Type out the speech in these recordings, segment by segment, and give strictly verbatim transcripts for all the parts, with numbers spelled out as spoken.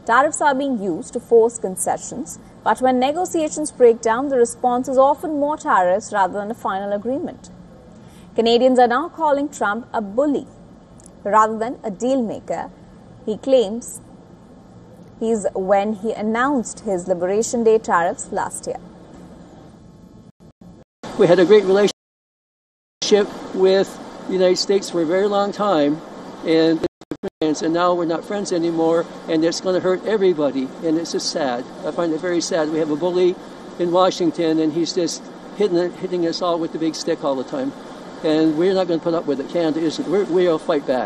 Tariffs are being used to force concessions, but when negotiations break down, the response is often more tariffs rather than a final agreement. Canadians are now calling Trump a bully rather than a deal maker. He claims he's when he announced his Liberation Day tariffs last year. We had a great relationship with the United States for a very long time, and and now we're not friends anymore, and it's going to hurt everybody, and it's just sad. I find it very sad. We have a bully in Washington, and he's just hitting, hitting us all with the big stick all the time, and we're not going to put up with it. Canada isn't. We're, we'll fight back.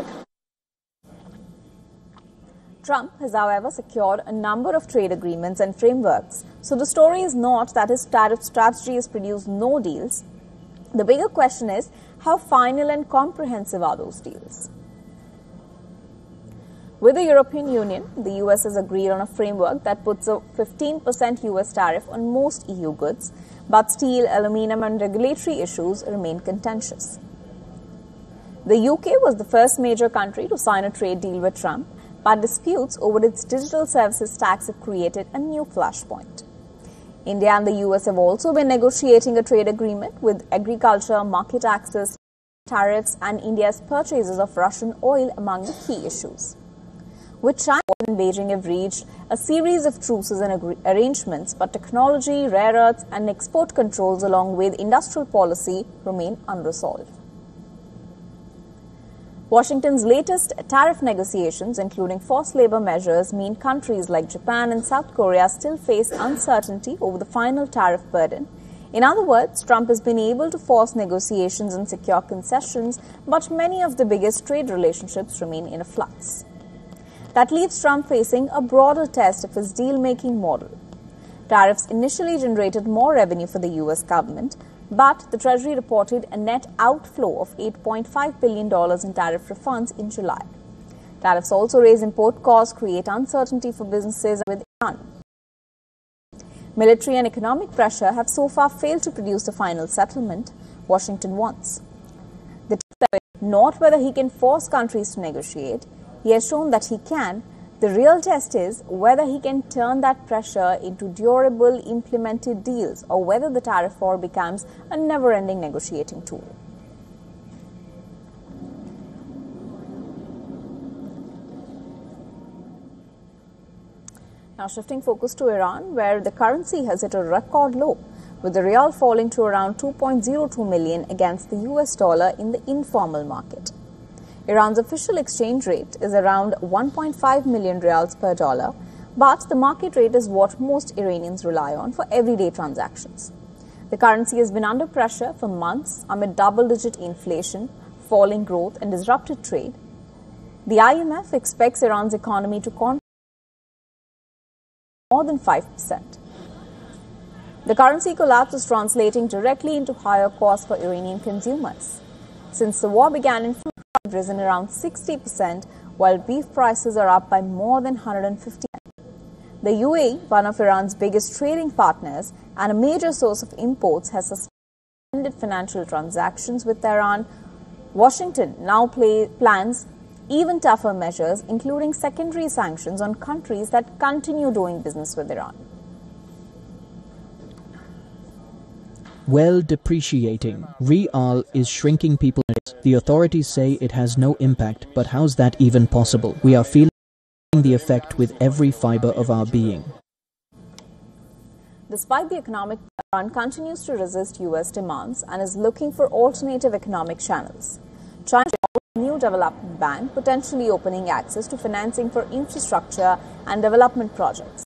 Trump has, however, secured a number of trade agreements and frameworks. So the story is not that his tariff strategy has produced no deals. The bigger question is, how final and comprehensive are those deals? With the European Union, the U S has agreed on a framework that puts a fifteen percent U S tariff on most E U goods, but steel, aluminum and regulatory issues remain contentious. The U K was the first major country to sign a trade deal with Trump, but disputes over its digital services tax have created a new flashpoint. India and the U S have also been negotiating a trade agreement with agriculture, market access, tariffs and India's purchases of Russian oil among the key issues. With China and Beijing have reached a series of truces and agree- arrangements, but technology, rare earths and export controls along with industrial policy remain unresolved. Washington's latest tariff negotiations, including forced labor measures, mean countries like Japan and South Korea still face uncertainty over the final tariff burden. In other words, Trump has been able to force negotiations and secure concessions, but many of the biggest trade relationships remain in a flux. That leaves Trump facing a broader test of his deal-making model. Tariffs initially generated more revenue for the U S government, but the Treasury reported a net outflow of eight point five billion dollars in tariff refunds in July. Tariffs also raise import costs, create uncertainty for businesses with Iran. Military and economic pressure have so far failed to produce the final settlement Washington wants. The test is not whether he can force countries to negotiate. He has shown that he can. The real test is whether he can turn that pressure into durable, implemented deals, or whether the tariff war becomes a never-ending negotiating tool. Now shifting focus to Iran, where the currency has hit a record low, with the rial falling to around two point zero two million against the U S dollar in the informal market. Iran's official exchange rate is around one point five million rials per dollar, but the market rate is what most Iranians rely on for everyday transactions. The currency has been under pressure for months amid double-digit inflation, falling growth and disrupted trade. The I M F expects Iran's economy to contract more than five percent. The currency collapse is translating directly into higher costs for Iranian consumers. Since the war began, in have risen around sixty percent, while beef prices are up by more than one hundred fifty percent. The U A E, one of Iran's biggest trading partners and a major source of imports, has suspended financial transactions with Iran. Washington now play, plans even tougher measures, including secondary sanctions on countries that continue doing business with Iran. Well, depreciating. Rial is shrinking people. The authorities say it has no impact, but how's that even possible? We are feeling the effect with every fiber of our being. Despite the economic, Iran continues to resist U S demands and is looking for alternative economic channels. China a new development bank, potentially opening access to financing for infrastructure and development projects.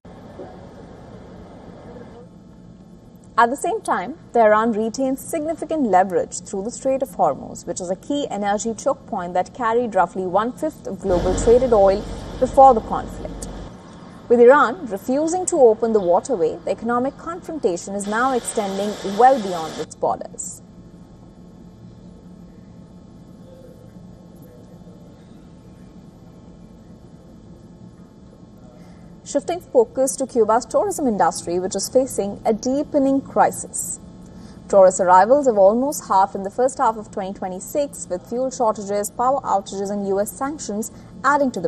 At the same time, Tehran retains significant leverage through the Strait of Hormuz, which is a key energy choke point that carried roughly one-fifth of global traded oil before the conflict. With Iran refusing to open the waterway, the economic confrontation is now extending well beyond its borders. Shifting focus to Cuba's tourism industry, which is facing a deepening crisis. Tourist arrivals have almost halved in the first half of twenty twenty-six, with fuel shortages, power outages and U S sanctions adding to the